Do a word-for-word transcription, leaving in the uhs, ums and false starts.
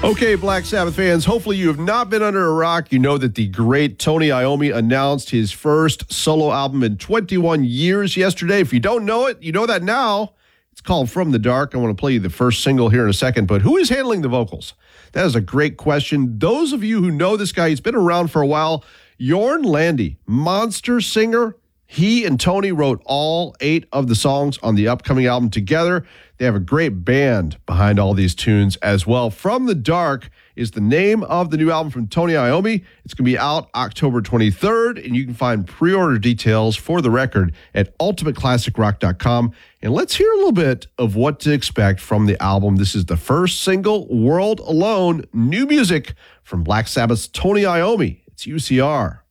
Okay, Black Sabbath fans, hopefully you have not been under a rock. You know that the great Tony Iommi announced his first solo album in twenty-one years yesterday. If you don't know it, you know that now. It's called From the Dark. I want to play you the first single here in a second, but who is handling the vocals? That is a great question. Those of you who know this guy, he's been around for a while. Jorn Lande, monster singer. He and Tony wrote all eight of the songs on the upcoming album together. They have a great band behind all these tunes as well. From the Dark is the name of the new album from Tony Iommi. It's going to be out October twenty-third, and you can find pre-order details for the record at ultimate classic rock dot com. And let's hear a little bit of what to expect from the album. This is the first single, World Alone, new music from Black Sabbath's Tony Iommi. It's U C R.